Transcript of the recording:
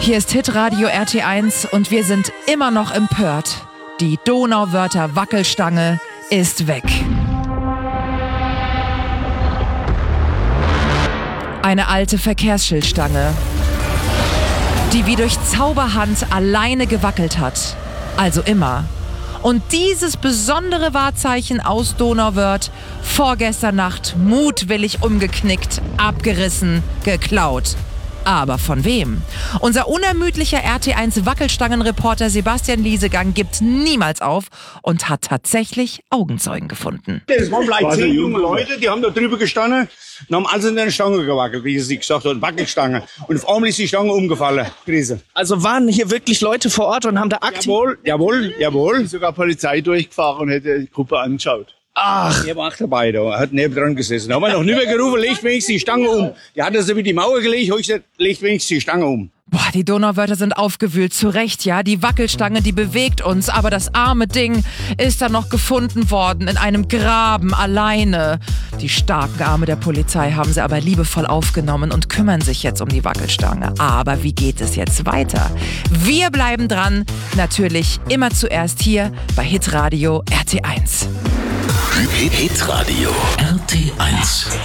Hier ist Hitradio RT1 und wir sind immer noch empört. Die Donauwörther Wackelstange ist weg. Eine alte Verkehrsschildstange, die wie durch Zauberhand alleine gewackelt hat. Also immer. Und dieses besondere Wahrzeichen aus Donauwörth vorgestern Nacht mutwillig umgeknickt, abgerissen, geklaut. Aber von wem? Unser unermüdlicher RT1 Wackelstangenreporter Sebastian Liesegang gibt niemals auf und hat tatsächlich Augenzeugen gefunden. Das waren vielleicht 10 junge Leute, die haben da drüber gestanden und haben alles in der Stange gewackelt, wie sie gesagt haben, Wackelstange. Und auf einmal ist die Stange umgefallen. Krise. Also waren hier wirklich Leute vor Ort und haben da aktiv... Jawohl. Ist sogar Polizei durchgefahren und hätte die Gruppe angeschaut. Ach, Der war auch dabei, da hat neben dran gesessen. Da haben wir noch nicht mehr gerufen, legt wenigstens die Stange um. Die hat das über die Mauer gelegt, hab ich gesagt, legt wenigstens die Stange um. Boah, die Donauwörther sind aufgewühlt, zu Recht, ja. Die Wackelstange, die bewegt uns, aber das arme Ding ist dann noch gefunden worden in einem Graben alleine. Die starken Arme der Polizei haben sie aber liebevoll aufgenommen und kümmern sich jetzt um die Wackelstange. Aber wie geht es jetzt weiter? Wir bleiben dran, natürlich immer zuerst hier bei Hitradio RT1. Hitradio RT1